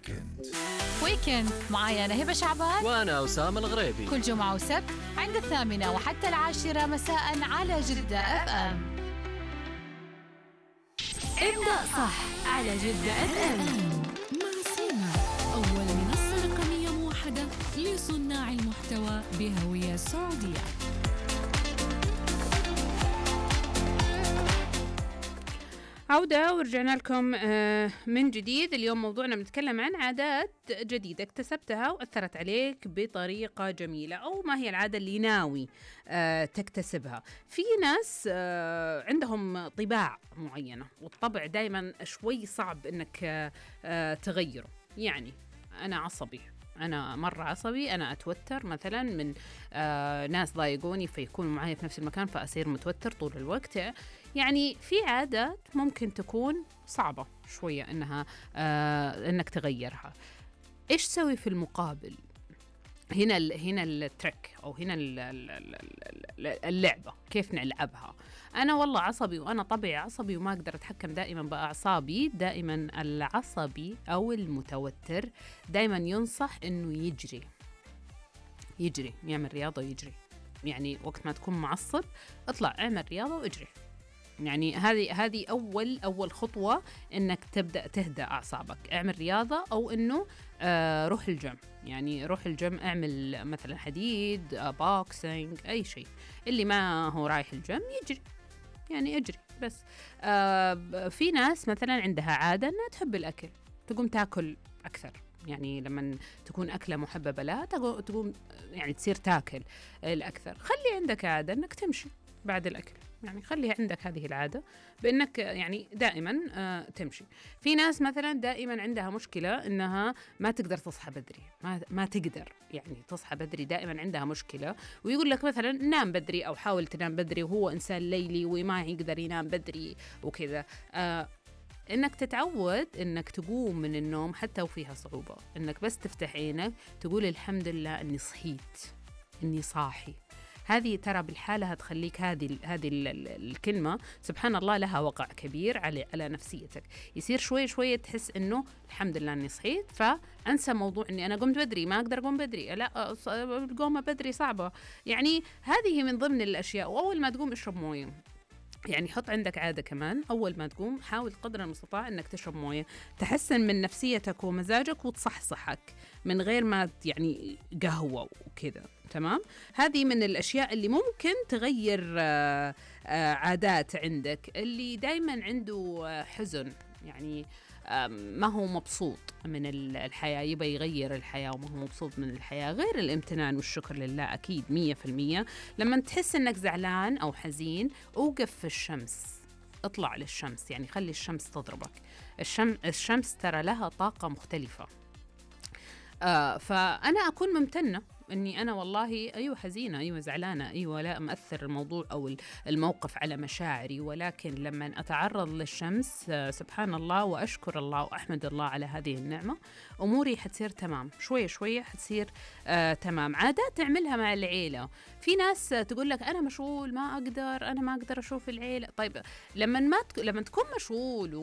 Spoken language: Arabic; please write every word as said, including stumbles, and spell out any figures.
ويكند ويكند معايا أنا هبة شعبان وأنا أسامة الغريبي، كل جمعة وسبت عند الثامنة وحتى العاشرة مساء على جدة اف ام. ابدأ صح على جدة اف ام مع سيما، أول منصة رقمية موحدة لصناع المحتوى بهوية سعودية. عودة ورجعنا لكم من جديد. اليوم موضوعنا بنتكلم عن عادات جديدة اكتسبتها وأثرت عليك بطريقة جميلة، أو ما هي العادة اللي ناوي تكتسبها. في ناس عندهم طباع معينة، والطبع دايما شوي صعب إنك تغيره. يعني أنا عصبي، أنا مرة عصبي، أنا أتوتر مثلا من آه ناس ضايقوني فيكونوا معي في نفس المكان فأصير متوتر طول الوقت. يعني في عادات ممكن تكون صعبة شوية إنها آه إنك تغيرها. إيش تسوي في المقابل؟ هنا ال هنا التريك أو هنا ال اللعبة كيف نلعبها. أنا والله عصبي وأنا طبيعي عصبي وما أقدر أتحكم دائما بأعصابي. دائما العصبي أو المتوتر دائما ينصح إنه يجري يجري يعمل رياضة ويجري. يعني وقت ما تكون معصب اطلع اعمل رياضة واجري. يعني هذه هذه أول أول خطوة إنك تبدأ تهدأ أعصابك. اعمل رياضة أو إنه آه روح الجيم. يعني روح الجيم، اعمل مثلا حديد، آه بوكسينج، أي شيء. اللي ما هو رايح الجيم يجري، يعني اجري بس. آه في ناس مثلا عندها عادة إنها تحب الأكل، تقوم تاكل أكثر. يعني لما تكون أكلة محببة لها تقوم يعني تصير تاكل الأكثر. خلي عندك عادة إنك تمشي بعد الأكل. يعني خليها عندك هذه العادة بأنك يعني دائما آه تمشي. في ناس مثلا دائما عندها مشكلة إنها ما تقدر تصحى بدري، ما, ما تقدر يعني تصحى بدري، دائما عندها مشكلة. ويقول لك مثلا نام بدري أو حاول تنام بدري، وهو إنسان ليلي وما يقدر ينام بدري وكذا. آه إنك تتعود إنك تقوم من النوم حتى وفيها صعوبة، إنك بس تفتح عينك تقول الحمد لله إني صحيت، إني صاحي. هذه ترى بالحالة هتخليك هذه هذه الكلمة سبحان الله لها وقع كبير على على نفسيتك. يصير شوي شوي تحس إنه الحمد لله إني صحيت، فأنسى موضوع إني أنا قمت بدري، ما أقدر أقوم بدري، لا القومة بدري صعبة. يعني هذه من ضمن الأشياء. وأول ما تقوم اشرب موية. يعني حط عندك عادة كمان، أول ما تقوم حاول قدر المستطاع أنك تشرب موية، تحسن من نفسيتك ومزاجك وتصحصحك من غير ما يعني قهوة وكذا. تمام؟ هذه من الأشياء اللي ممكن تغير آآ آآ عادات عندك. اللي دايما عنده حزن، يعني ما هو مبسوط من الحياة، يبقى يغير الحياة وما هو مبسوط من الحياة، غير الامتنان والشكر لله أكيد مية في المية. لما تحس أنك زعلان أو حزين أوقف في الشمس، اطلع للشمس، يعني خلي الشمس تضربك. الشمس, الشمس ترى لها طاقة مختلفة. آه فأنا أكون ممتنة أني أنا والله أيوة حزينة، أيوة زعلانة، أيوة لا مأثر الموضوع أو الموقف على مشاعري، ولكن لما أتعرض للشمس آه سبحان الله وأشكر الله وأحمد الله على هذه النعمة، أموري حتصير تمام. شوية شوية حتصير آه تمام. عادات تعملها مع العيلة. في ناس تقول لك أنا مشغول ما أقدر، أنا ما أقدر أشوف العيلة. طيب لما ما تك... لما تكون مشغول